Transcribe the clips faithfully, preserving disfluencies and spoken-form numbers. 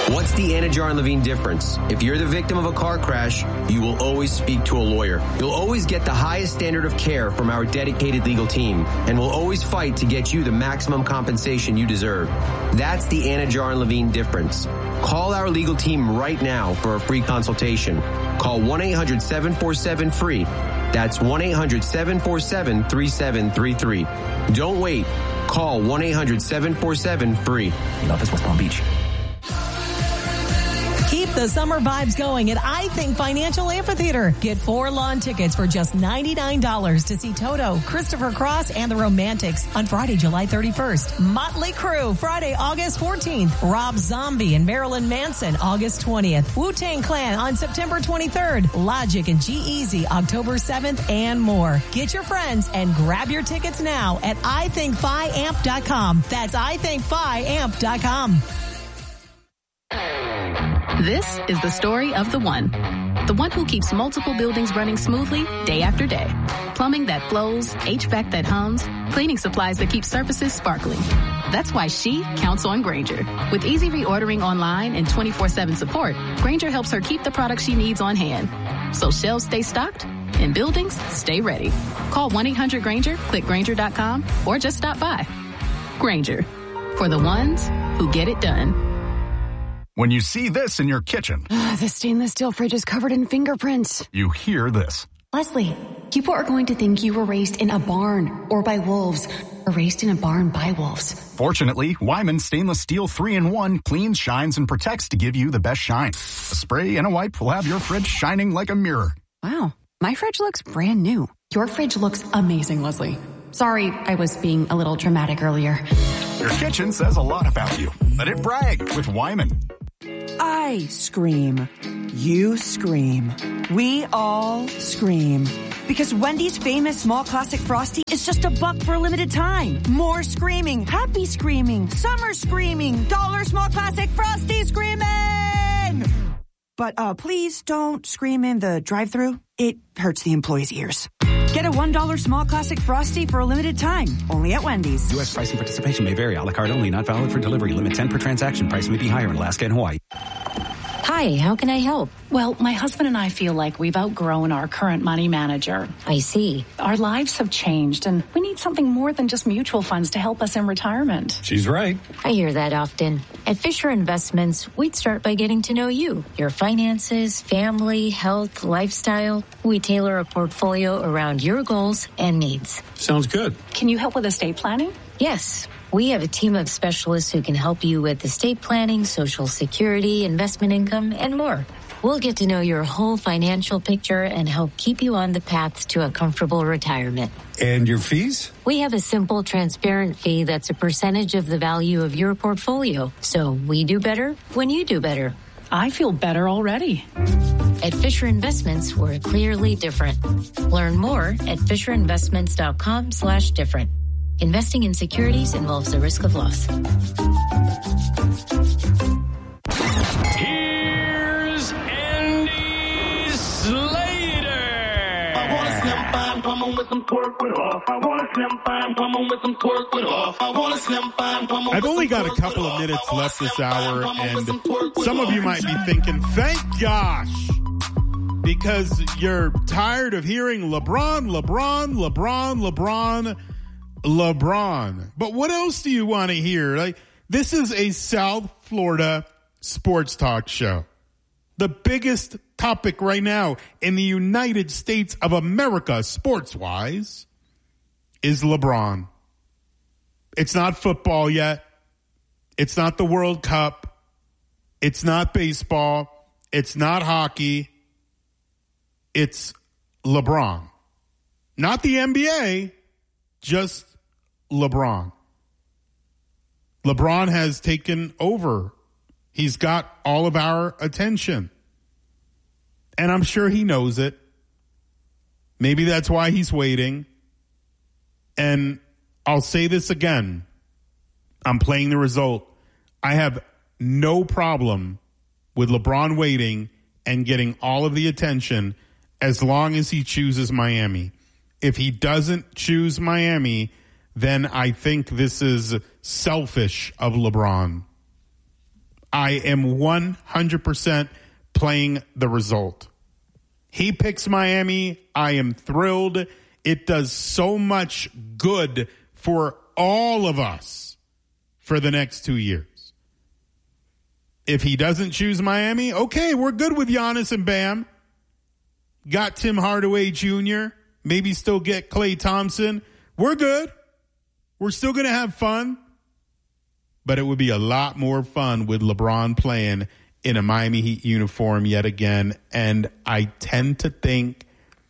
What's the Anajar and Levine difference? If you're the victim of a car crash, you will always speak to a lawyer. You'll always get the highest standard of care from our dedicated legal team, and we'll always fight to get you the maximum compensation you deserve. That's the Anajar and Levine difference. Call our legal team right now for a free consultation. Call one eight hundred seven four seven free. That's one eight hundred seven four seven three seven three three. Don't wait. Call one eight hundred seven four seven free. In office, West Palm Beach. Keep the summer vibes going at I Think Financial Amphitheater. Get four lawn tickets for just ninety-nine dollars to see Toto, Christopher Cross, and the Romantics on Friday, July thirty-first. Motley Crue, Friday, August fourteenth. Rob Zombie and Marilyn Manson, August twentieth. Wu-Tang Clan on September twenty-third. Logic and G-Eazy, October seventh, and more. Get your friends and grab your tickets now at I think fi amp dot com. That's I think fi amp dot com. This is the story of the one. The one who keeps multiple buildings running smoothly day after day. Plumbing that flows, H V A C that hums, cleaning supplies that keep surfaces sparkling. That's why she counts on Grainger. With easy reordering online and twenty-four seven support, Grainger helps her keep the products she needs on hand. So shelves stay stocked and buildings stay ready. Call one eight hundred Grainger, click Grainger dot com, or just stop by. Grainger, for the ones who get it done. When you see this in your kitchen, uh, the stainless steel fridge is covered in fingerprints. You hear this. Leslie, people are going to think you were raised in a barn or by wolves or raised in a barn by wolves. Fortunately, Wyman Stainless Steel three in one cleans, shines, and protects to give you the best shine. A spray and a wipe will have your fridge shining like a mirror. Wow, my fridge looks brand new. Your fridge looks amazing, Leslie. Sorry, I was being a little dramatic earlier. Your kitchen says a lot about you. Let it brag with Wyman. I scream. You scream. We all scream. Because Wendy's famous small classic Frosty is just a buck for a limited time. More screaming. Happy screaming. Summer screaming. Dollar small classic Frosty screaming! But uh, please don't scream in the drive-thru. It hurts the employees' ears. Get a one dollar small classic Frosty for a limited time. Only at Wendy's. U S price and participation may vary. A la carte only. Not valid for delivery. Limit ten per transaction. Price may be higher in Alaska and Hawaii. Hi, how can I help? Well, my husband and I feel like we've outgrown our current money manager. I see. Our lives have changed, and we need something more than just mutual funds to help us in retirement. She's right. I hear that often. At Fisher Investments, we'd start by getting to know you, your finances, family, health, lifestyle. We tailor a portfolio around your goals and needs. Sounds good. Can you help with estate planning? Yes. We have a team of specialists who can help you with estate planning, Social Security, investment income, and more. We'll get to know your whole financial picture and help keep you on the path to a comfortable retirement. And your fees? We have a simple, transparent fee that's a percentage of the value of your portfolio. So we do better when you do better. I feel better already. At Fisher Investments, we're clearly different. Learn more at FisherInvestments.com slash different. Investing in securities involves the risk of loss. Here's Andy Slater. I want a slim fine woman with some twerk with off. I want a slim fine woman with some twerk with off. I want a slim fine woman. I've only got a couple of minutes left this hour, and some of you might be thinking, thank gosh, because you're tired of hearing LeBron, LeBron, LeBron, LeBron, LeBron. But what else do you want to hear? Like, this is a South Florida sports talk show. The biggest topic right now in the United States of America, sports-wise, is LeBron. It's not football yet. It's not the World Cup. It's not baseball. It's not hockey. It's LeBron. Not the N B A, just LeBron. LeBron has taken over. He's got all of our attention. And I'm sure he knows it. Maybe that's why he's waiting. And I'll say this again. I'm playing the result. I have no problem with LeBron waiting and getting all of the attention as long as he chooses Miami. If he doesn't choose Miami, then I think this is selfish of LeBron. I am one hundred percent playing the result. He picks Miami. I am thrilled. It does so much good for all of us for the next two years. If he doesn't choose Miami, okay, we're good with Giannis and Bam. Got Tim Hardaway Junior Maybe still get Klay Thompson. We're good. We're still going to have fun. But it would be a lot more fun with LeBron playing in a Miami Heat uniform yet again. And I tend to think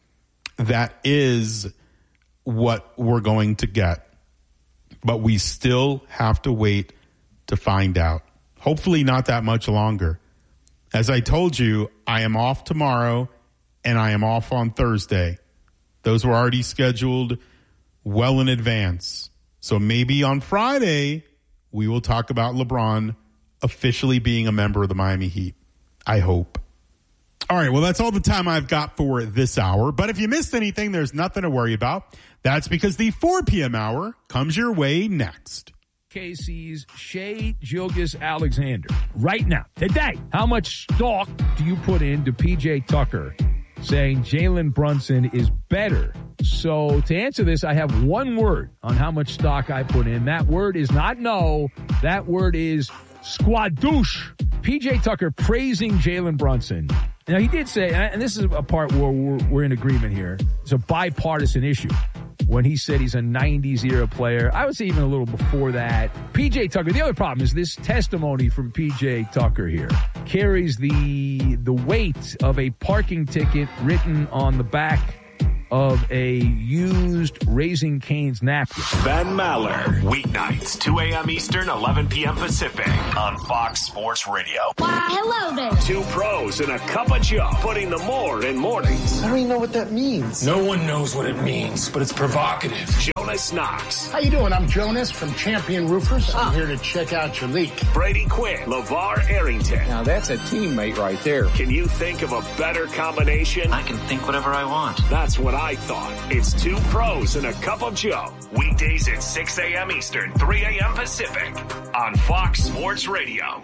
that is what we're going to get. But we still have to wait to find out. Hopefully not that much longer. As I told you, I am off tomorrow and I am off on Thursday. Those were already scheduled well in advance. So maybe on Friday, we will talk about LeBron officially being a member of the Miami Heat. I hope. All right, well, that's all the time I've got for this hour. But if you missed anything, there's nothing to worry about. That's because the four p.m. hour comes your way next. K C's Shai Gilgeous-Alexander. Right now, today, how much stock do you put into P J Tucker saying Jalen Brunson is better? So to answer this, I have one word on how much stock I put in. That word is not no. That word is squadouche. P J Tucker praising Jalen Brunson. Now, he did say, and this is a part where we're, we're in agreement here, it's a bipartisan issue. When he said he's a nineties era player, I would say even a little before that. P J Tucker, the other problem is this testimony from P J Tucker here carries the the weight of a parking ticket written on the back of a used Raising Cane's napkin. Ben Maller, weeknights, two a.m. Eastern, eleven p.m. Pacific, on Fox Sports Radio. Why, hello there. Two pros and a cup of Joe, putting the more in mornings. I don't even know what that means. No one knows what it means, but it's provocative. Jonas Knox. How you doing? I'm Jonas from Champion Roofers. I'm here to check out your leak. Brady Quinn, LeVar Arrington. Now that's a teammate right there. Can you think of a better combination? I can think whatever I want. That's what I thought. It's two pros and a cup of Joe. Weekdays at six a.m. Eastern, three a.m. Pacific, on Fox Sports Radio.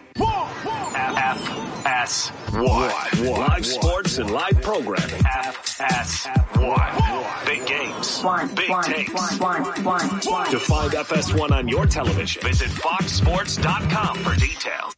F S one. Live sports and live programming. F S one. Big games. Big takes. To find F S one on your television, visit fox sports dot com for details.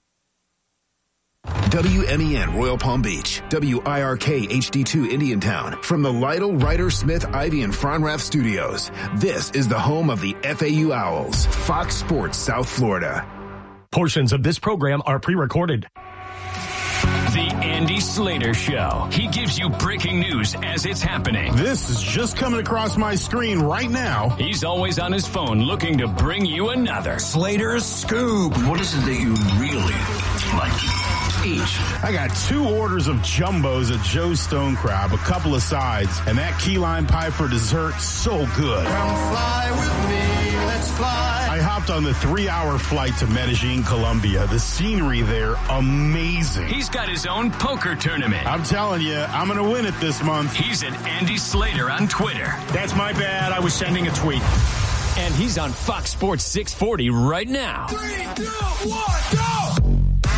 W M E N Royal Palm Beach, W I R K H D two Indiantown, from the Lytle, Ryder, Smith, Ivy, and Fronrath studios. This is the home of the F A U Owls, Fox Sports South Florida. Portions of this program are pre-recorded. The Andy Slater Show. He gives you breaking news as it's happening. This is just coming across my screen right now. He's always on his phone looking to bring you another Slater's Scoop. What is it that you really like to eat? I got two orders of jumbos at Joe's Stone Crab, a couple of sides, and that key lime pie for dessert, so good. Come fly with me, let's fly. I hopped on the three-hour flight to Medellin, Colombia. The scenery there, amazing. He's got his own poker tournament. I'm telling you, I'm going to win it this month. He's at Andy Slater on Twitter. That's my bad. I was sending a tweet. And he's on Fox Sports six forty right now. Three, two, one, go!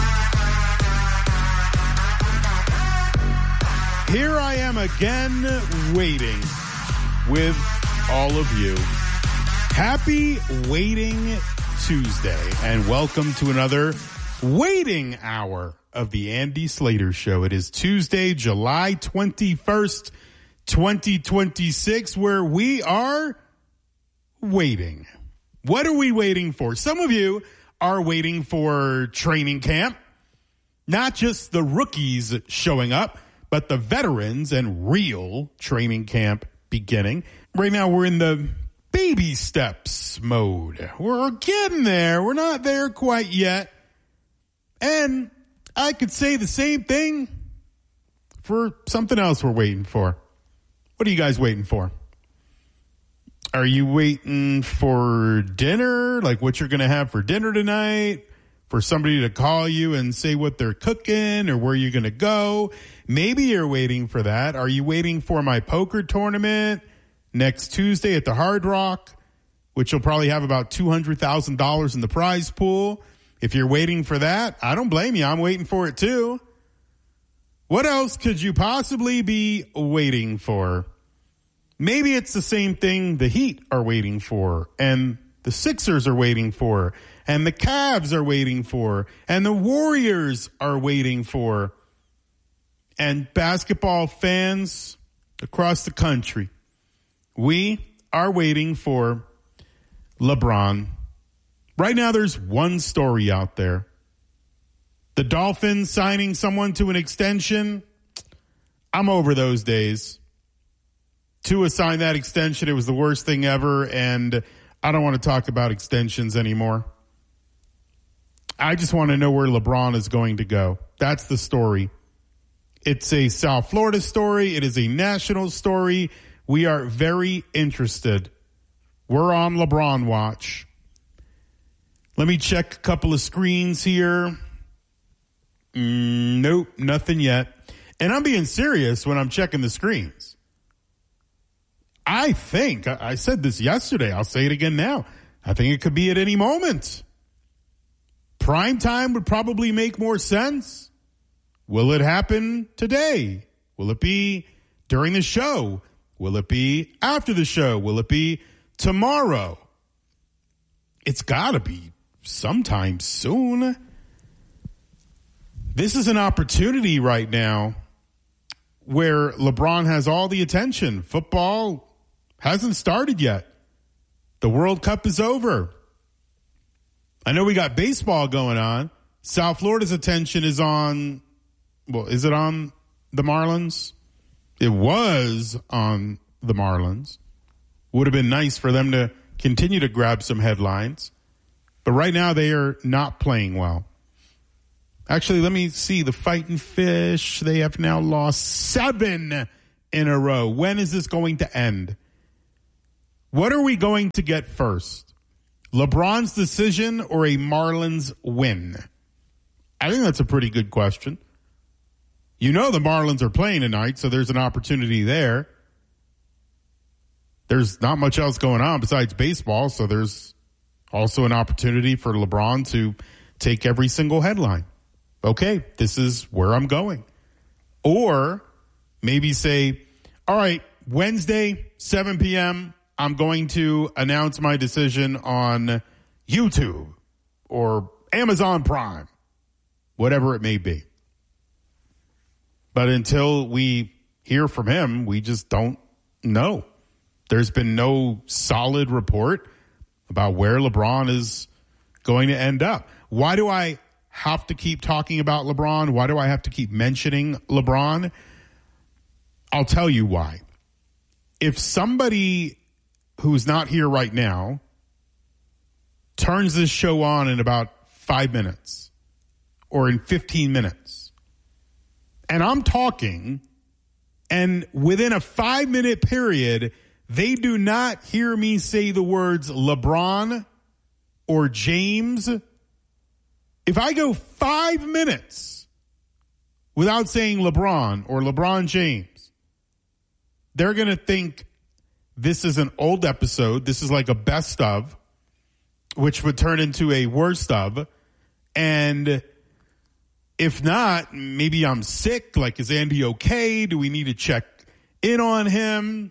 Here I am again, waiting with all of you. Happy Waiting Tuesday, and welcome to another waiting hour of the Andy Slater Show. It is Tuesday, July twenty-first, twenty twenty-six, where we are waiting. What are we waiting for? Some of you are waiting for training camp, not just the rookies showing up, but the veterans and real training camp beginning. Right now, we're in the baby steps mode. We're getting there. We're not there quite yet. And I could say the same thing for something else we're waiting for. What are you guys waiting for? Are you waiting for dinner? Like what you're going to have for dinner tonight? For somebody to call you and say what they're cooking or where you're going to go? Maybe you're waiting for that. Are you waiting for my poker tournament next Tuesday at the Hard Rock, which will probably have about two hundred thousand dollars in the prize pool? If you're waiting for that, I don't blame you. I'm waiting for it too. What else could you possibly be waiting for? Maybe it's the same thing the Heat are waiting for, and the Sixers are waiting for, and the Cavs are waiting for, and the Warriors are waiting for, and basketball fans across the country. We are waiting for LeBron. Right now, there's one story out there. The Dolphins signing someone to an extension. I'm over those days. Tua signed that extension. It was the worst thing ever, and I don't want to talk about extensions anymore. I just want to know where LeBron is going to go. That's the story. It's a South Florida story. It is a national story. We are very interested. We're on LeBron watch. Let me check a couple of screens here. Mm, nope, nothing yet. And I'm being serious when I'm checking the screens. I think, I said this yesterday, I'll say it again now. I think it could be at any moment. Prime time would probably make more sense. Will it happen today? Will it be during the show? Will it be after the show? Will it be tomorrow? It's got to be sometime soon. This is an opportunity right now where LeBron has all the attention. Football hasn't started yet. The World Cup is over. I know we got baseball going on. South Florida's attention is on, well, is it on the Marlins? It was on the Marlins. Would have been nice for them to continue to grab some headlines. But right now they are not playing well. Actually, let me see. The Fighting Fish, they have now lost seven in a row. When is this going to end? What are we going to get first? LeBron's decision or a Marlins win? I think that's a pretty good question. You know the Marlins are playing tonight, so there's an opportunity there. There's not much else going on besides baseball, so there's also an opportunity for LeBron to take every single headline. Okay, this is where I'm going. Or maybe say, all right, Wednesday, seven p.m., I'm going to announce my decision on YouTube or Amazon Prime, whatever it may be. But until we hear from him, we just don't know. There's been no solid report about where LeBron is going to end up. Why do I have to keep talking about LeBron? Why do I have to keep mentioning LeBron? I'll tell you why. If somebody who's not here right now turns this show on in about five minutes or in fifteen minutes, and I'm talking, and within a five-minute period, they do not hear me say the words LeBron or James. If I go five minutes without saying LeBron or LeBron James, they're going to think this is an old episode. This is like a best of, which would turn into a worst of. And if not, maybe I'm sick. Like, is Andy okay? Do we need to check in on him?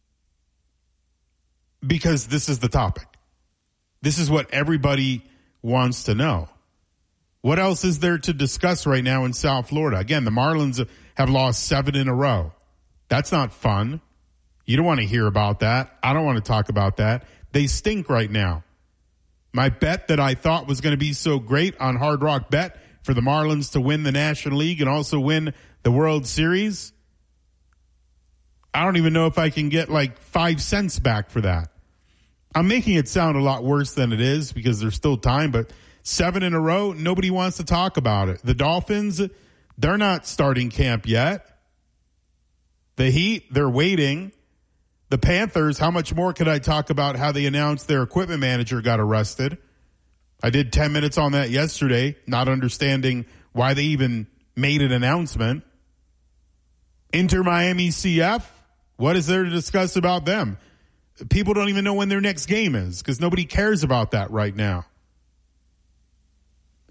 Because this is the topic. This is what everybody wants to know. What else is there to discuss right now in South Florida? Again, the Marlins have lost seven in a row. That's not fun. You don't want to hear about that. I don't want to talk about that. They stink right now. My bet that I thought was going to be so great on Hard Rock Bet for the Marlins to win the National League and also win the World Series, I don't even know if I can get like five cents back for that. I'm making it sound a lot worse than it is because there's still time, but seven in a row, nobody wants to talk about it. The Dolphins, they're not starting camp yet. The Heat, they're waiting. The Panthers, how much more could I talk about how they announced their equipment manager got arrested? I did ten minutes on that yesterday, not understanding why they even made an announcement. Inter Miami C F, what is there to discuss about them? People don't even know when their next game is because nobody cares about that right now.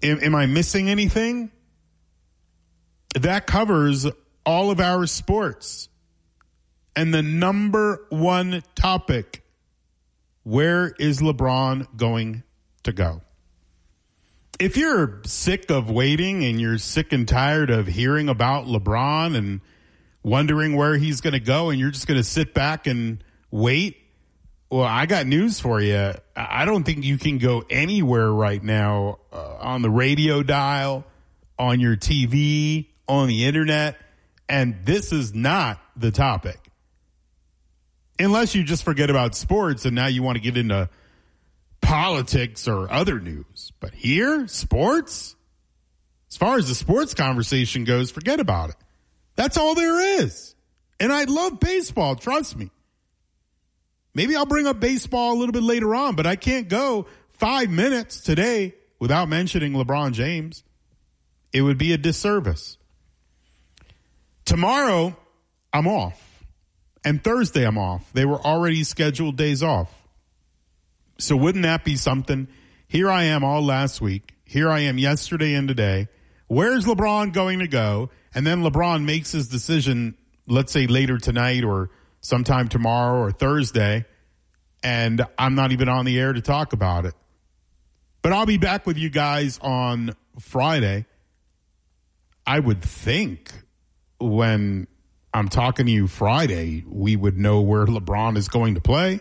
Am, am I missing anything? That covers all of our sports. And the number one topic, where is LeBron going to go? If you're sick of waiting and you're sick and tired of hearing about LeBron and wondering where he's going to go and you're just going to sit back and wait, well, I got news for you. I don't think you can go anywhere right now uh, on the radio dial, on your T V, on the internet, and this is not the topic. Unless you just forget about sports and now you want to get into politics or other news. But here, sports, as far as the sports conversation goes, forget about it. That's all there is. And I love baseball, trust me. Maybe I'll bring up baseball a little bit later on, but I can't go five minutes today without mentioning LeBron James. It would be a disservice. Tomorrow, I'm off. And Thursday, I'm off. They were already scheduled days off. So wouldn't that be something? Here I am all last week. Here I am yesterday and today. Where's LeBron going to go? And then LeBron makes his decision, let's say later tonight or sometime tomorrow or Thursday, and I'm not even on the air to talk about it. But I'll be back with you guys on Friday. I would think when I'm talking to you Friday, we would know where LeBron is going to play.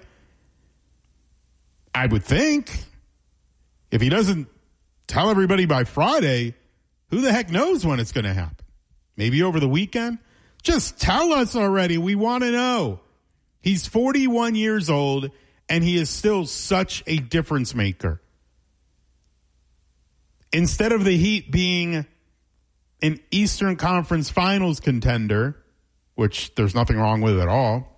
I would think. If he doesn't tell everybody by Friday, who the heck knows when it's going to happen? Maybe over the weekend? Just tell us already. We want to know. He's forty-one years old, and he is still such a difference maker. Instead of the Heat being an Eastern Conference Finals contender, which there's nothing wrong with at all,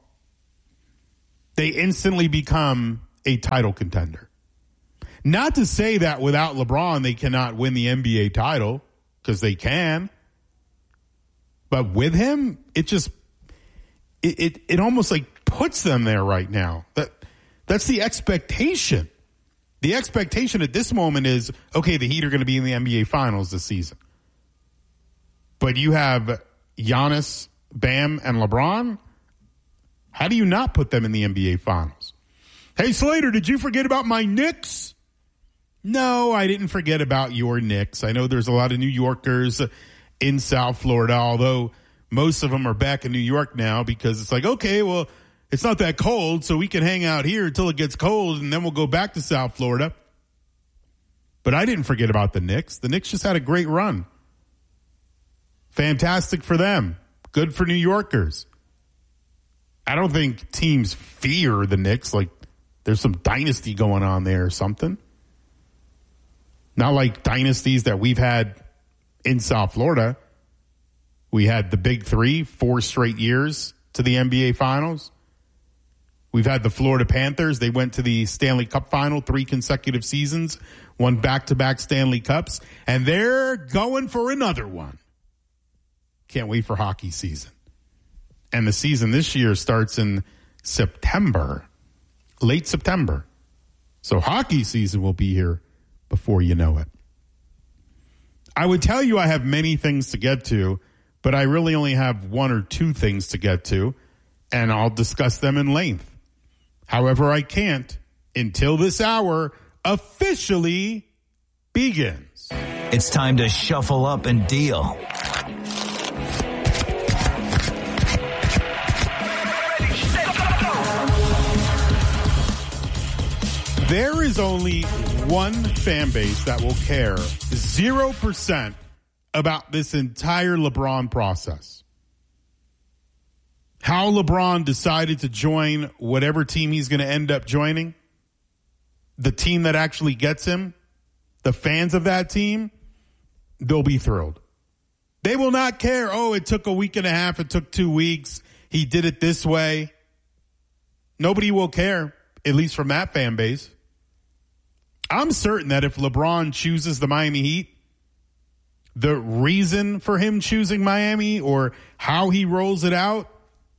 they instantly become a title contender. Not to say that without LeBron, they cannot win the N B A title, because they can. But with him, it just, it, it, it almost like puts them there right now. That That's the expectation. The expectation at this moment is, okay, the Heat are going to be in the N B A Finals this season. But you have Giannis, Bam, and LeBron. How do you not put them in the N B A Finals? Hey, Slater, did you forget about my Knicks? No, I didn't forget about your Knicks. I know there's a lot of New Yorkers in South Florida, although most of them are back in New York now because it's like, okay, well, it's not that cold, so we can hang out here until it gets cold, and then we'll go back to South Florida. But I didn't forget about the Knicks. The Knicks just had a great run. Fantastic for them. Good for New Yorkers. I don't think teams fear the Knicks like there's some dynasty going on there or something. Not like dynasties that we've had in South Florida. We had the big three, four straight years to the N B A Finals. We've had the Florida Panthers. They went to the Stanley Cup Final three consecutive seasons, won back-to-back Stanley Cups, and they're going for another one. Can't wait for hockey season. And the season this year starts in September, late September. So hockey season will be here before you know it. I would tell you I have many things to get to, but I really only have one or two things to get to, and I'll discuss them in length. However, I can't until this hour officially begins. It's time to shuffle up and deal. There is only one fan base that will care zero percent about this entire LeBron process. How LeBron decided to join whatever team he's going to end up joining, the team that actually gets him, the fans of that team, they'll be thrilled. They will not care, oh, it took a week and a half, it took two weeks, he did it this way. Nobody will care, at least from that fan base. I'm certain that if LeBron chooses the Miami Heat, the reason for him choosing Miami or how he rolls it out,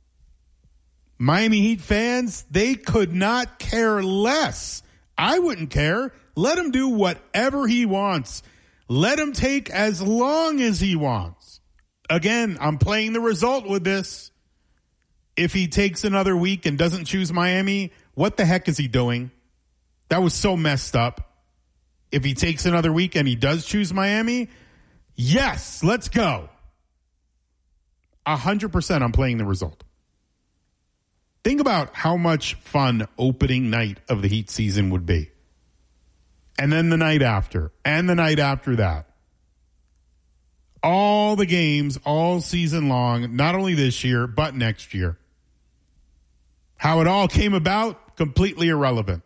Miami Heat fans, they could not care less. I wouldn't care. Let him do whatever he wants. Let him take as long as he wants. Again, I'm playing the result with this. If he takes another week and doesn't choose Miami, what the heck is he doing? That was so messed up. If he takes another week and he does choose Miami, yes, let's go. A hundred percent I'm playing the result. Think about how much fun opening night of the Heat season would be. And then the night after, and the night after that. All the games, all season long, not only this year, but next year. How it all came about, completely irrelevant.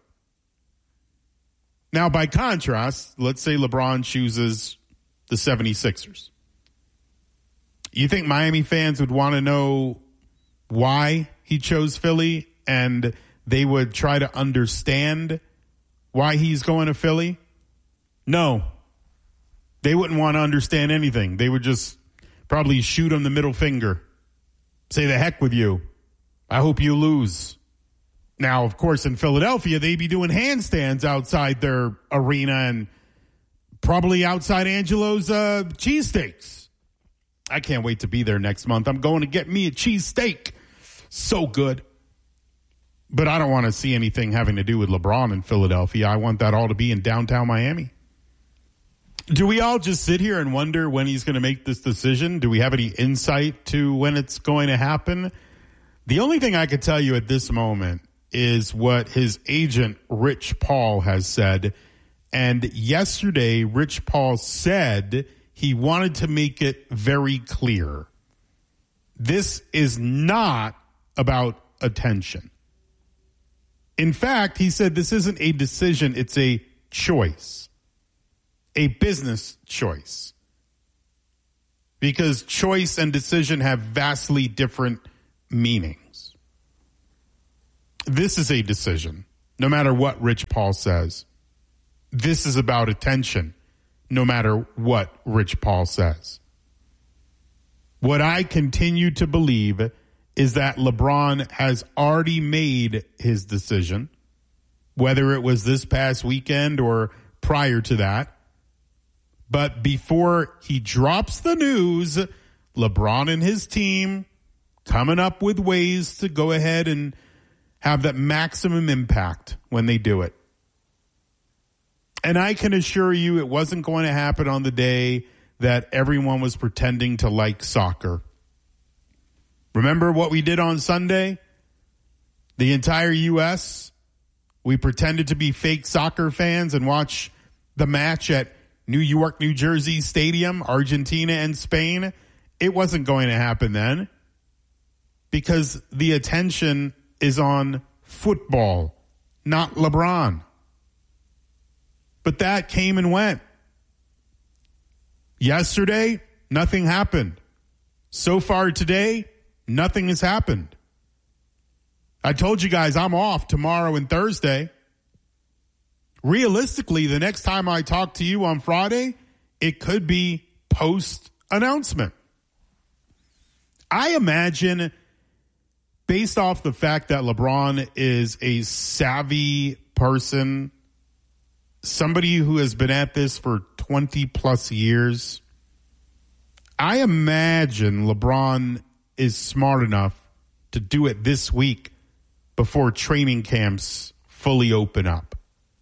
Now, by contrast, let's say LeBron chooses the seventy-sixers. You think Miami fans would want to know why he chose Philly, and they would try to understand why he's going to Philly? No. They wouldn't want to understand anything. They would just probably shoot him the middle finger. Say, the heck with you. I hope you lose. Now, of course, in Philadelphia, they'd be doing handstands outside their arena and probably outside Angelo's uh, cheesesteaks. I can't wait to be there next month. I'm going to get me a cheesesteak. So good. But I don't want to see anything having to do with LeBron in Philadelphia. I want that all to be in downtown Miami. Do we all just sit here and wonder when he's going to make this decision? Do we have any insight to when it's going to happen? The only thing I could tell you at this moment is what his agent, Rich Paul, has said. And yesterday, Rich Paul said he wanted to make it very clear. This is not about attention. In fact, he said this isn't a decision, it's a choice. A business choice. Because choice and decision have vastly different meanings. This is a decision, no matter what Rich Paul says. This is about attention, no matter what Rich Paul says. What I continue to believe is that LeBron has already made his decision, whether it was this past weekend or prior to that. But before he drops the news, LeBron and his team coming up with ways to go ahead and have that maximum impact when they do it. And I can assure you it wasn't going to happen on the day that everyone was pretending to like soccer. Remember what we did on Sunday? The entire U S, we pretended to be fake soccer fans and watch the match at New York, New Jersey Stadium, Argentina and Spain. It wasn't going to happen then because the attention is on football, not LeBron. But that came and went. Yesterday, nothing happened. So far today, nothing has happened. I told you guys I'm off tomorrow and Thursday. Realistically, the next time I talk to you on Friday, it could be post-announcement. I imagine, based off the fact that LeBron is a savvy person, somebody who has been at this for twenty plus years, I imagine LeBron is smart enough to do it this week before training camps fully open up.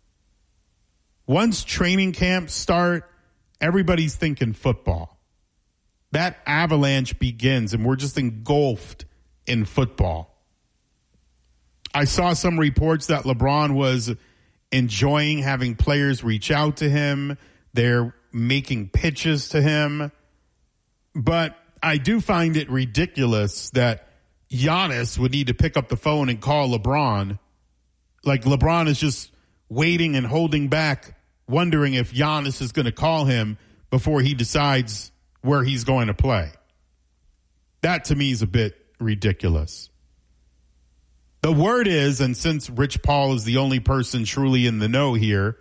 Once training camps start, everybody's thinking football. That avalanche begins, and we're just engulfed in football. I saw some reports that LeBron was enjoying having players reach out to him. They're making pitches to him. But I do find it ridiculous that Giannis would need to pick up the phone and call LeBron. Like LeBron is just waiting and holding back, wondering if Giannis is going to call him before he decides where he's going to play. That to me is a bit ridiculous. The word is, and since Rich Paul is the only person truly in the know here,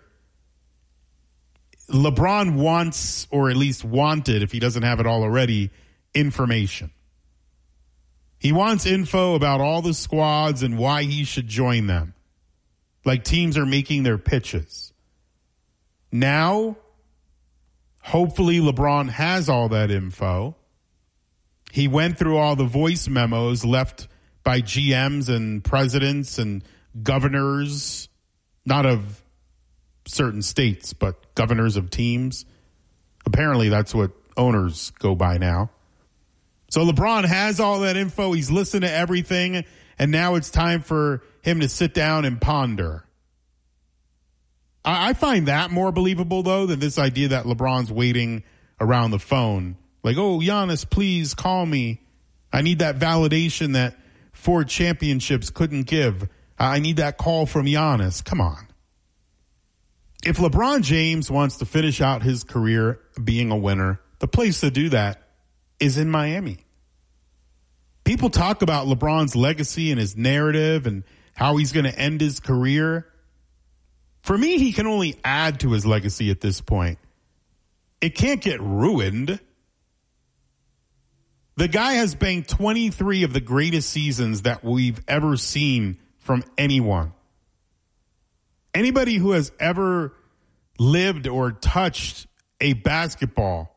LeBron wants, or at least wanted, if he doesn't have it all already, information. He wants info about all the squads and why he should join them. Like teams are making their pitches. Now, Hopefully LeBron has all that info. He went through all the voice memos left by G Ms and presidents and governors, not of certain states, but governors of teams. Apparently that's what owners go by now. So LeBron has all that info. He's listened to everything, and now it's time for him to sit down and ponder. I, I find that more believable, though, than this idea that LeBron's waiting around the phone. Like, oh, Giannis, please call me. I need that validation that four championships couldn't give. I need that call from Giannis. Come on. If LeBron James wants to finish out his career being a winner, the place to do that is in Miami. People talk about LeBron's legacy and his narrative and how he's going to end his career. For me, he can only add to his legacy at this point. It can't get ruined. The guy has banked twenty-three of the greatest seasons that we've ever seen from anyone. Anybody who has ever lived or touched a basketball,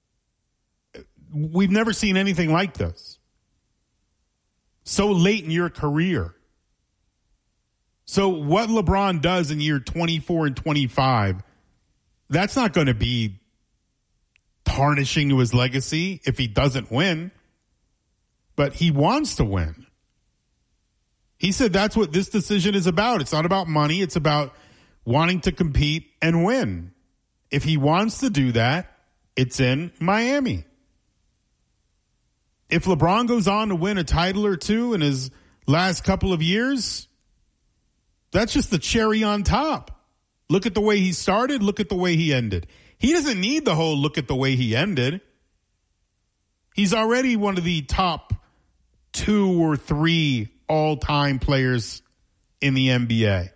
we've never seen anything like this. So late in your career. So what LeBron does in year twenty-four and twenty-five, that's not going to be tarnishing to his legacy if he doesn't win. But he wants to win. He said that's what this decision is about. It's not about money. It's about wanting to compete and win. If he wants to do that, it's in Miami. If LeBron goes on to win a title or two in his last couple of years, that's just the cherry on top. Look at the way he started. Look at the way he ended. He doesn't need the whole look at the way he ended. He's already one of the top two or three all-time players in the N B A.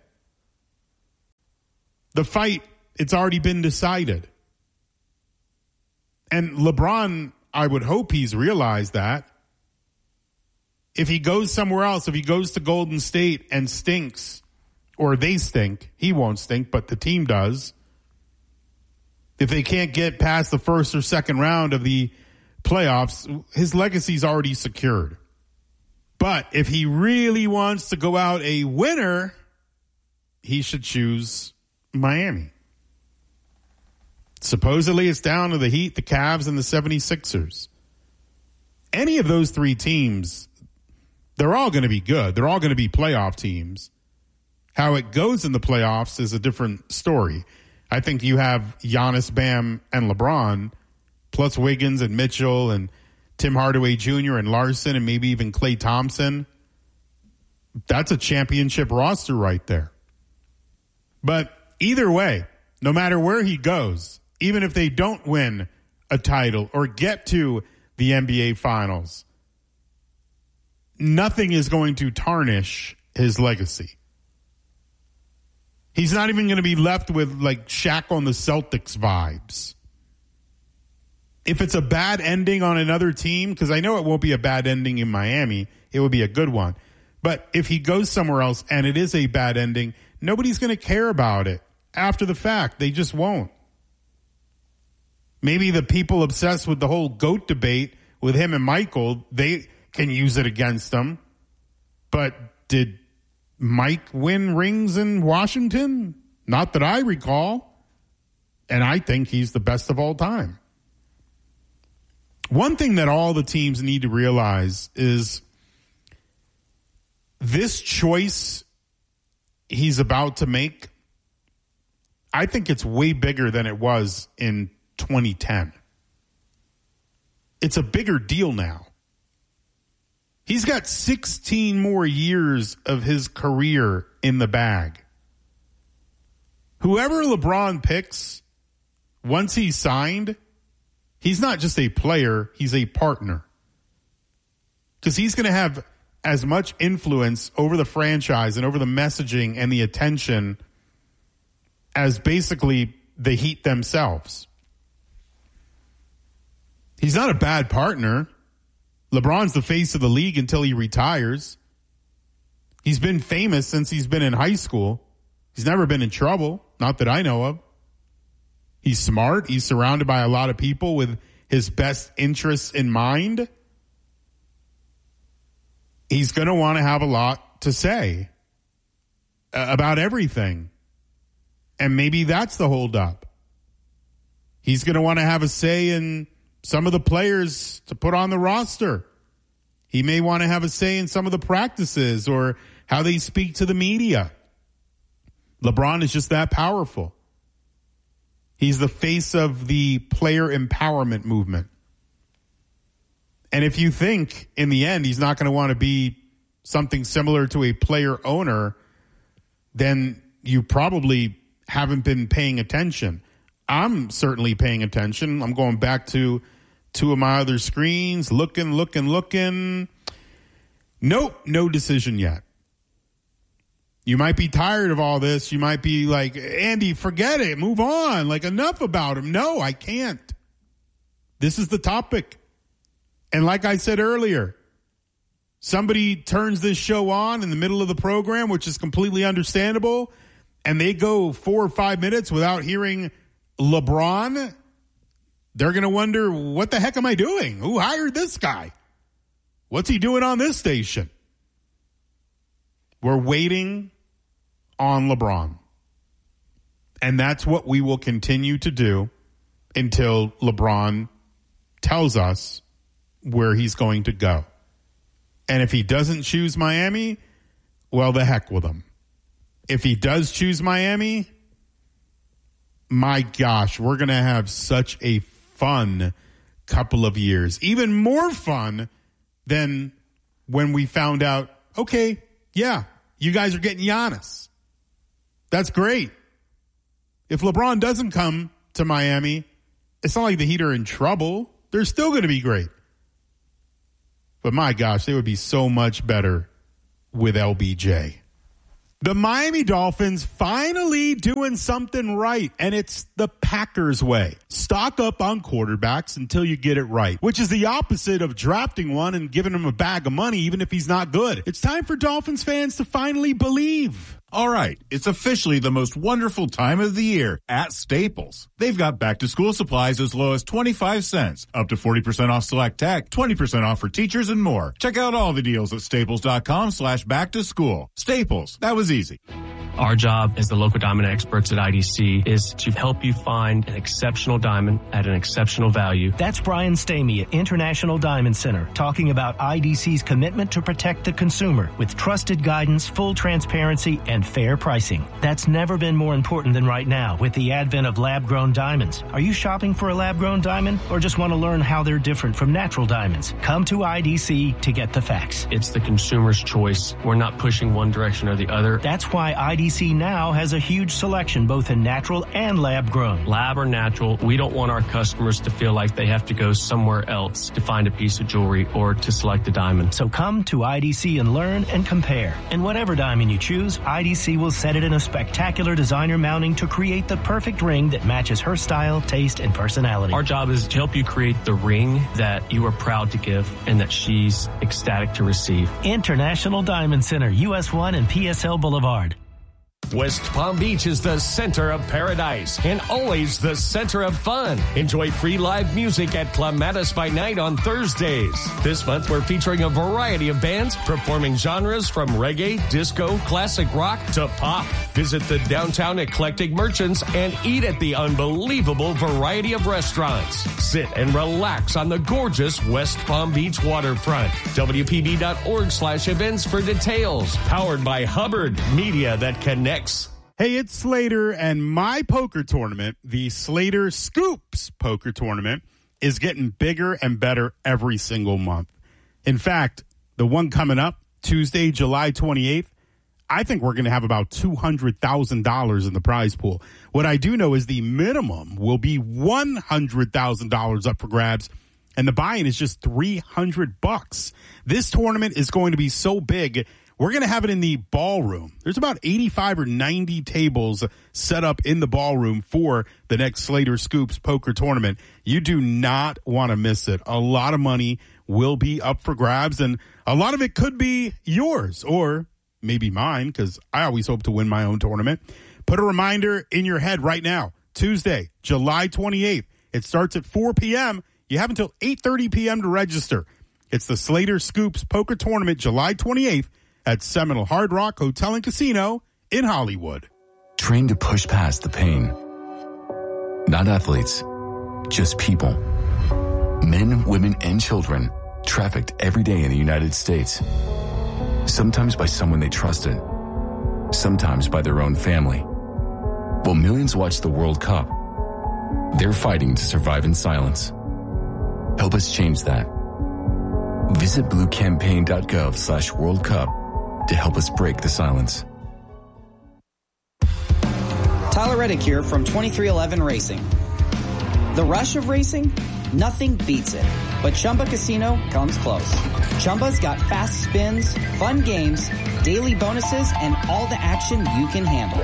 The fight, it's already been decided. And LeBron, I would hope he's realized that. If he goes somewhere else, if he goes to Golden State and stinks, or they stink, he won't stink, but the team does. If they can't get past the first or second round of the playoffs, his legacy's already secured. But if he really wants to go out a winner, he should choose Miami. Supposedly it's down to the Heat, the Cavs, and the seventy-sixers. Any of those three teams, they're all going to be good. They're all going to be playoff teams. How it goes in the playoffs is a different story. I think you have Giannis, Bam, and LeBron, plus Wiggins and Mitchell and Tim Hardaway Junior and Larson and maybe even Klay Thompson. That's a championship roster right there. But either way, no matter where he goes, even if they don't win a title or get to the N B A Finals, nothing is going to tarnish his legacy. He's not even going to be left with like Shaq on the Celtics vibes. If it's a bad ending on another team, because I know it won't be a bad ending in Miami, it would be a good one. But if he goes somewhere else and it is a bad ending, nobody's going to care about it after the fact. They just won't. Maybe the people obsessed with the whole GOAT debate with him and Michael, they can use it against them. But did Mike win rings in Washington? Not that I recall. And I think he's the best of all time. One thing that all the teams need to realize is this choice he's about to make, I think it's way bigger than it was in twenty ten. It's a bigger deal now. He's got sixteen more years of his career in the bag. Whoever LeBron picks, once he's signed, he's not just a player, he's a partner. Because he's going to have as much influence over the franchise and over the messaging and the attention as basically the Heat themselves. He's not a bad partner. LeBron's the face of the league until he retires. He's been famous since he's been in high school. He's never been in trouble, not that I know of. He's smart. He's surrounded by a lot of people with his best interests in mind. He's going to want to have a lot to say uh, about everything. And maybe that's the holdup. He's going to want to have a say in some of the players to put on the roster. He may want to have a say in some of the practices or how they speak to the media. LeBron is just that powerful. He's the face of the player empowerment movement. And if you think in the end he's not going to want to be something similar to a player owner, then you probably haven't been paying attention. I'm certainly paying attention. I'm going back to two of my other screens, looking, looking, looking. Nope, no decision yet. You might be tired of all this. You might be like, Andy, forget it. Move on. Like, enough about him. No, I can't. This is the topic. And like I said earlier, somebody turns this show on in the middle of the program, which is completely understandable, and they go four or five minutes without hearing LeBron, they're going to wonder, what the heck am I doing? Who hired this guy? What's he doing on this station? We're waiting on LeBron. And that's what we will continue to do until LeBron tells us where he's going to go. And if he doesn't choose Miami, well, the heck with him. If he does choose Miami, my gosh, we're going to have such a fun couple of years. Even more fun than when we found out, okay, yeah, you guys are getting Giannis. That's great. If LeBron doesn't come to Miami, it's not like the Heat are in trouble. They're still going to be great. But my gosh, they would be so much better with L B J. The Miami Dolphins finally doing something right, and it's the Packers way. Stock up on quarterbacks until you get it right, which is the opposite of drafting one and giving him a bag of money even if he's not good. It's time for Dolphins fans to finally believe. All right, it's officially the most wonderful time of the year at Staples. They've got back-to-school supplies as low as twenty-five cents, up to forty percent off select tech, twenty percent off for teachers, and more. Check out all the deals at staples.com slash back-to-school. Staples, that was easy. Our job as the local diamond experts at I D C is to help you find an exceptional diamond at an exceptional value. That's Brian Stamey at International Diamond Center talking about I D C's commitment to protect the consumer with trusted guidance, full transparency, and fair pricing. That's never been more important than right now with the advent of lab-grown diamonds. Are you shopping for a lab-grown diamond or just want to learn how they're different from natural diamonds? Come to I D C to get the facts. It's the consumer's choice. We're not pushing one direction or the other. That's why I D C now has a huge selection both in natural and lab-grown. Lab or natural, we don't want our customers to feel like they have to go somewhere else to find a piece of jewelry or to select a diamond. So come to I D C and learn and compare. And whatever diamond you choose, I D C will set it in a spectacular designer mounting to create the perfect ring that matches her style, taste, and personality. Our job is to help you create the ring that you are proud to give and that she's ecstatic to receive. International Diamond Center, U S one and P S L Boulevard. West Palm Beach is the center of paradise and always the center of fun. Enjoy free live music at Clematis by Night on Thursdays. This month, we're featuring a variety of bands performing genres from reggae, disco, classic rock to pop. Visit the downtown eclectic merchants and eat at the unbelievable variety of restaurants. Sit and relax on the gorgeous West Palm Beach waterfront. W P B dot org slash events for details. Powered by Hubbard, media that connects. Hey, it's Slater, and my poker tournament, the Slater Scoops Poker Tournament, is getting bigger and better every single month. In fact, the one coming up, Tuesday, July twenty-eighth, I think we're going to have about two hundred thousand dollars in the prize pool. What I do know is the minimum will be one hundred thousand dollars up for grabs, and the buy-in is just three hundred bucks. This tournament is going to be so big, we're going to have it in the ballroom. There's about eighty-five or ninety tables set up in the ballroom for the next Slater Scoops Poker Tournament. You do not want to miss it. A lot of money will be up for grabs, and a lot of it could be yours or maybe mine, because I always hope to win my own tournament. Put a reminder in your head right now. Tuesday, July twenty-eighth. It starts at four p.m. You have until eight thirty p.m. to register. It's the Slater Scoops Poker Tournament, July twenty-eighth at Seminole Hard Rock Hotel and Casino in Hollywood. Train to push past the pain. Not athletes, just people. Men, women, and children trafficked every day in the United States. Sometimes by someone they trusted. Sometimes by their own family. While millions watch the World Cup, they're fighting to survive in silence. Help us change that. Visit bluecampaign.gov slash World Cup to help us break the silence. Tyler Reddick here from twenty-three eleven Racing. The rush of racing? Nothing beats it. But Chumba Casino comes close. Chumba's got fast spins, fun games, daily bonuses, and all the action you can handle.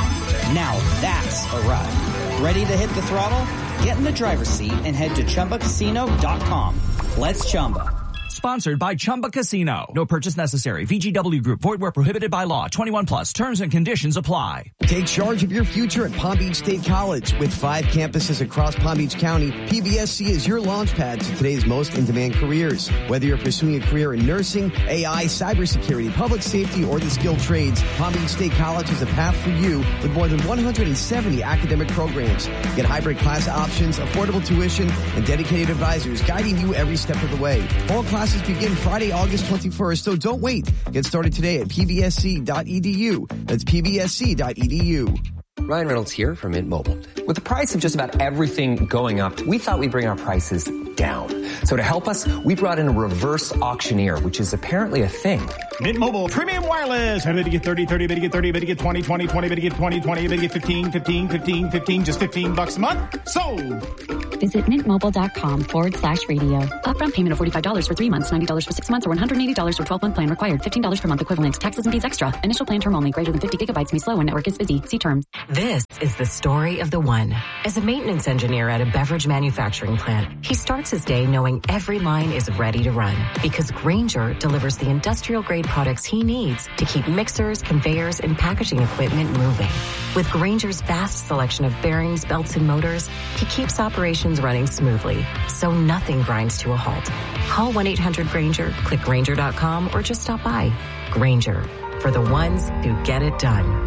Now that's a ride. Ready to hit the throttle? Get in the driver's seat and head to Chumba Casino dot com. Let's Chumba. Sponsored by Chumba Casino. No purchase necessary. V G W Group. Void where prohibited by law. twenty-one plus. Terms and conditions apply. Take charge of your future at Palm Beach State College. With five campuses across Palm Beach County, P B S C is your launchpad to today's most in-demand careers. Whether you're pursuing a career in nursing, A I, cybersecurity, public safety, or the skilled trades, Palm Beach State College is a path for you with more than one hundred seventy academic programs. Get hybrid class options, affordable tuition, and dedicated advisors guiding you every step of the way. All classes begin Friday, August twenty-first, so don't wait. Get started today at P B S C dot E D U. That's P B S C dot E D U. Ryan Reynolds here from Mint Mobile. With the price of just about everything going up, we thought we'd bring our prices down. So to help us, we brought in a reverse auctioneer, which is apparently a thing. Mint Mobile Premium Wireless. How did you get thirty, thirty, bid you get thirty, bid you get twenty, twenty, twenty, bid you get twenty, twenty, bid you get fifteen, fifteen, fifteen, fifteen, just fifteen bucks a month? Sold! Visit mintmobile.com forward slash radio. Upfront payment of forty-five dollars for three months, ninety dollars for six months, or one hundred eighty dollars for twelve-month plan required. fifteen dollars per month equivalent. Taxes and fees extra. Initial plan term only. Greater than fifty gigabytes may slow when network is busy. See terms. This is the story of the one. As a maintenance engineer at a beverage manufacturing plant, he starts his day knowing every line is ready to run because Grainger delivers the industrial-grade products he needs to keep mixers, conveyors, and packaging equipment moving. With Grainger's vast selection of bearings, belts, and motors, he keeps operations running smoothly, so nothing grinds to a halt. Call one eight hundred Grainger, click Grainger dot com, or just stop by. Grainger, for the ones who get it done.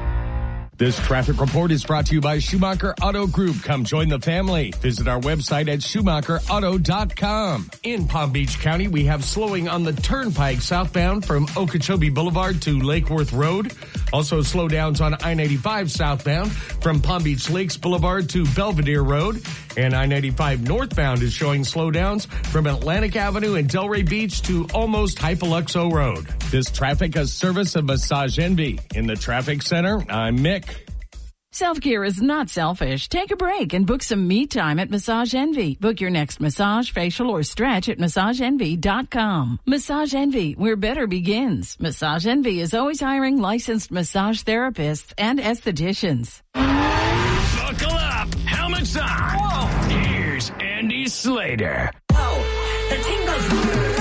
This traffic report is brought to you by Schumacher Auto Group. Come join the family. Visit our website at schumacher auto dot com. In Palm Beach County, we have slowing on the Turnpike southbound from Okeechobee Boulevard to Lake Worth Road. Also slowdowns on I ninety-five southbound from Palm Beach Lakes Boulevard to Belvedere Road. And I ninety-five northbound is showing slowdowns from Atlantic Avenue and Delray Beach to almost Hypoluxo Road. This traffic is service of Massage Envy. In the traffic center, I'm Mick. Self-care is not selfish. Take a break and book some me time at Massage Envy. Book your next massage, facial, or stretch at massage envy dot com. Massage Envy, where better begins. Massage Envy is always hiring licensed massage therapists and estheticians. Buckle up. Helmets on. Whoa. Here's Andy Slater. Oh, the team goes...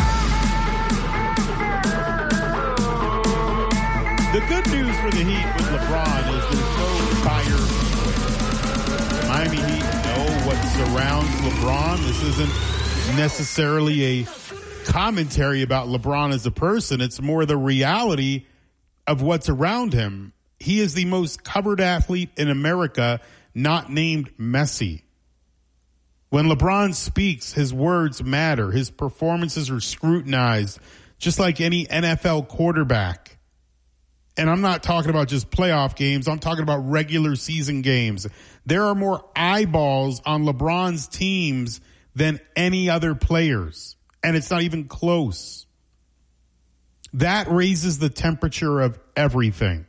The good news for the Heat with LeBron is there's no fire. Miami Heat know what surrounds LeBron. This isn't necessarily a commentary about LeBron as a person. It's more the reality of what's around him. He is the most covered athlete in America, not named Messi. When LeBron speaks, his words matter. His performances are scrutinized, just like any N F L quarterback. And I'm not talking about just playoff games. I'm talking about regular season games. There are more eyeballs on LeBron's teams than any other players. And it's not even close. That raises the temperature of everything.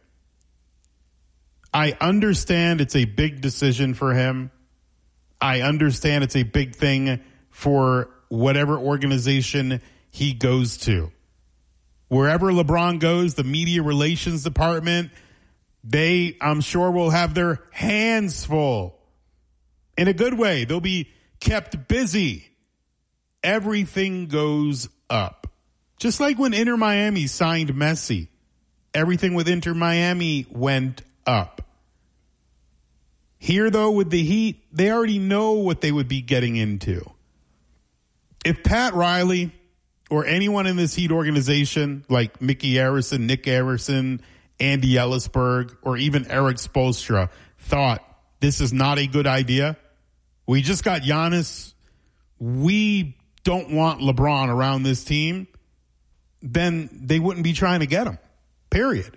I understand it's a big decision for him. I understand it's a big thing for whatever organization he goes to. Wherever LeBron goes, the media relations department, they, I'm sure, will have their hands full. In a good way. They'll be kept busy. Everything goes up. Just like when Inter Miami signed Messi. Everything with Inter Miami went up. Here, though, with the Heat, they already know what they would be getting into. If Pat Riley or anyone in this Heat organization, like Mickey Arison, Nick Arison, Andy Ellisberg, or even Eric Spoelstra, thought this is not a good idea, we just got Giannis, we don't want LeBron around this team, then they wouldn't be trying to get him, period.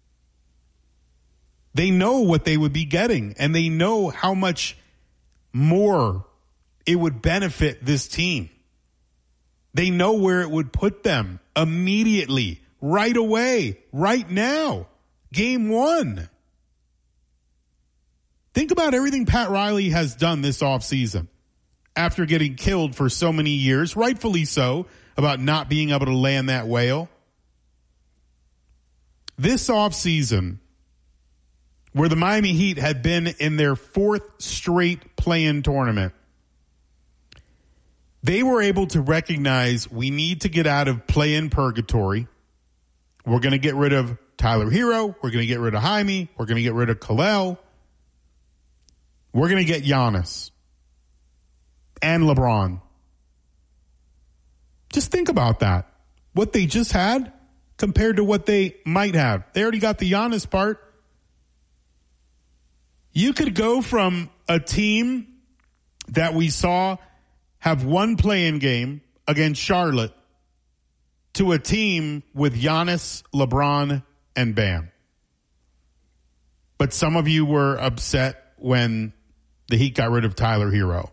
They know what they would be getting, and they know how much more it would benefit this team. They know where it would put them immediately, right away, right now, game one. Think about everything Pat Riley has done this offseason after getting killed for so many years, rightfully so, about not being able to land that whale. This offseason, where the Miami Heat had been in their fourth straight play-in tournament, they were able to recognize we need to get out of play-in purgatory. We're going to get rid of Tyler Hero. We're going to get rid of Jaime. We're going to get rid of Kalel. We're going to get Giannis and LeBron. Just think about that. What they just had compared to what they might have. They already got the Giannis part. You could go from a team that we saw have one play-in game against Charlotte to a team with Giannis, LeBron, and Bam. But some of you were upset when the Heat got rid of Tyler Hero.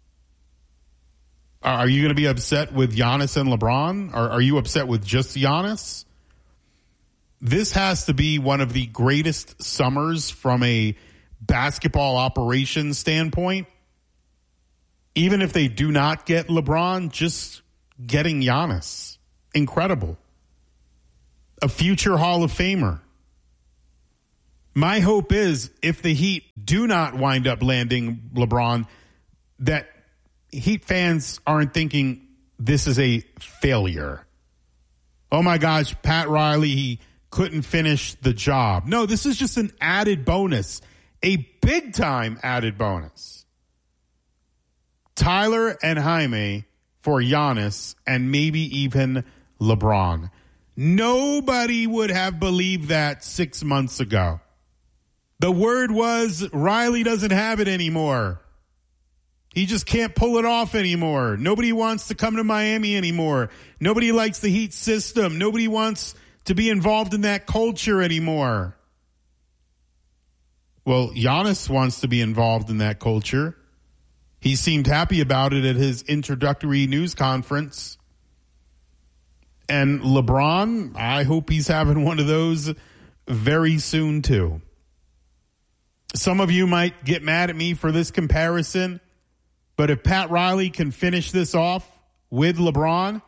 Are you going to be upset with Giannis and LeBron? Or are you upset with just Giannis? This has to be one of the greatest summers from a basketball operations standpoint. Even if they do not get LeBron, just getting Giannis. Incredible. A future Hall of Famer. My hope is if the Heat do not wind up landing LeBron, that Heat fans aren't thinking this is a failure. Oh my gosh, Pat Riley, he couldn't finish the job. No, this is just an added bonus. A big time added bonus. Tyler and Jaime for Giannis and maybe even LeBron. Nobody would have believed that six months ago. The word was Riley doesn't have it anymore. He just can't pull it off anymore. Nobody wants to come to Miami anymore. Nobody likes the Heat system. Nobody wants to be involved in that culture anymore. Well, Giannis wants to be involved in that culture. He seemed happy about it at his introductory news conference. And LeBron, I hope he's having one of those very soon too. Some of you might get mad at me for this comparison, but if Pat Riley can finish this off with LeBron,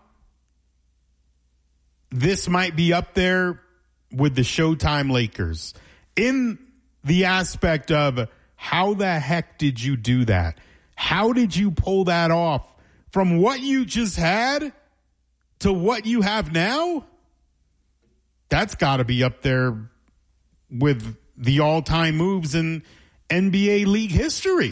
this might be up there with the Showtime Lakers. In the aspect of how the heck did you do that? How did you pull that off from what you just had to what you have now? That's got to be up there with the all-time moves in N B A league history.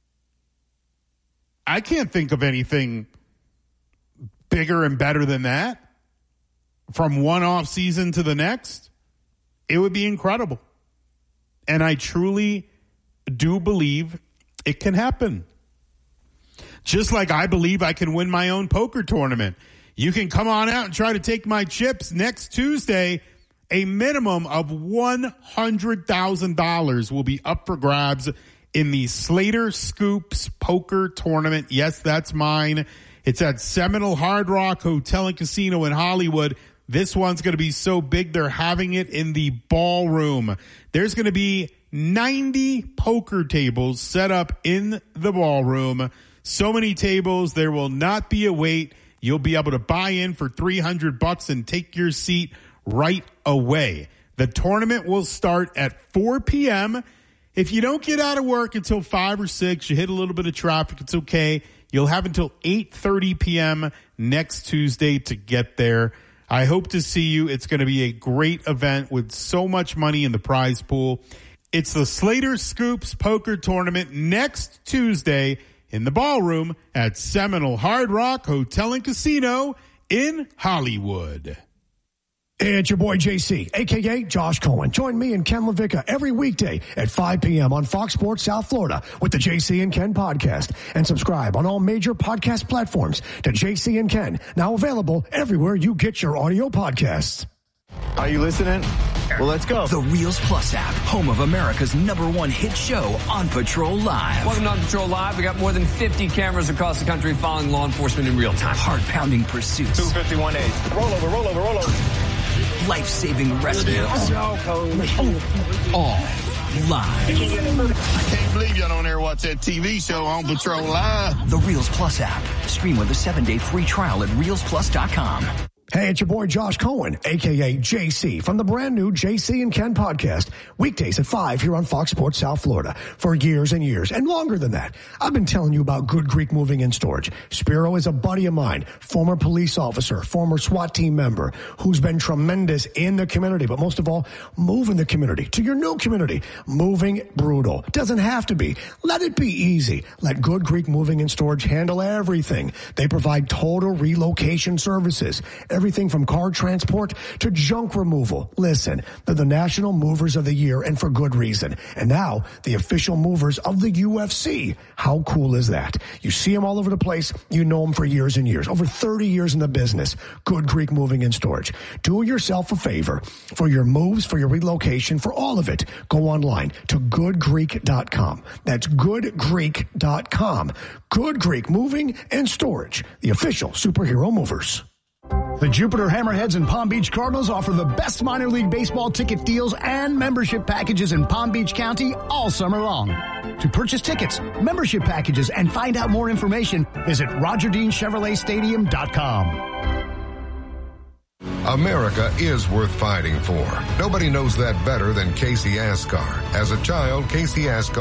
I can't think of anything bigger and better than that. From one off season to the next, it would be incredible. And I truly do believe it can happen. Just like I believe I can win my own poker tournament. You can come on out and try to take my chips next Tuesday. A minimum of one hundred thousand dollars will be up for grabs in the Slater Scoops Poker Tournament. Yes, that's mine. It's at Seminole Hard Rock Hotel and Casino in Hollywood. This one's going to be so big, they're having it in the ballroom. There's going to be ninety poker tables set up in the ballroom. So many tables, there will not be a wait. You'll be able to buy in for three hundred bucks and take your seat right away. The tournament will start at four p.m. If you don't get out of work until five or six, you hit a little bit of traffic, it's okay. You'll have until eight thirty p.m. next Tuesday to get there. I hope to see you. It's going to be a great event with so much money in the prize pool. It's the Slater Scoops Poker Tournament next Tuesday in the ballroom at Seminole Hard Rock Hotel and Casino in Hollywood. It's your boy J C, a k a. Josh Cohen. Join me and Ken LaVicka every weekday at five p.m. on Fox Sports South Florida with the J C and Ken podcast. And subscribe on all major podcast platforms to J C and Ken, now available everywhere you get your audio podcasts. Are you listening? Well, let's go. The Reels Plus app, home of America's number one hit show, On Patrol Live. Welcome to On Patrol Live. We got more than fifty cameras across the country following law enforcement in real time. Heart-pounding pursuits. two fifty-one eight. Roll over, roll over, roll over. Life-saving rescues. All live. I can't believe y'all don't ever watch that T V show On Patrol Live. The Reels Plus app. Stream with a seven-day free trial at reels plus dot com. Hey, it's your boy Josh Cohen, a k a. J C, from the brand new J C and Ken podcast, weekdays at five here on Fox Sports South Florida. For years and years, and longer than that, I've been telling you about Good Greek Moving and Storage. Spiro is a buddy of mine, former police officer, former SWAT team member, who's been tremendous in the community, but most of all, moving the community to your new community. Moving brutal. Doesn't have to be. Let it be easy. Let Good Greek Moving and Storage handle everything. They provide total relocation services. Everything from car transport to junk removal. Listen, they're the National Movers of the Year, and for good reason. And now, the official movers of the U F C. How cool is that? You see them all over the place. You know them for years and years. Over thirty years in the business. Good Greek Moving and Storage. Do yourself a favor. For your moves, for your relocation, for all of it, go online to good greek dot com. That's good greek dot com. Good Greek Moving and Storage. The official superhero movers. The Jupiter Hammerheads and Palm Beach Cardinals offer the best minor league baseball ticket deals and membership packages in Palm Beach County all summer long. To purchase tickets, membership packages, and find out more information, visit roger dean chevrolet stadium dot com. America is worth fighting for. Nobody knows that better than Casey Ascar. As a child, Casey Ascar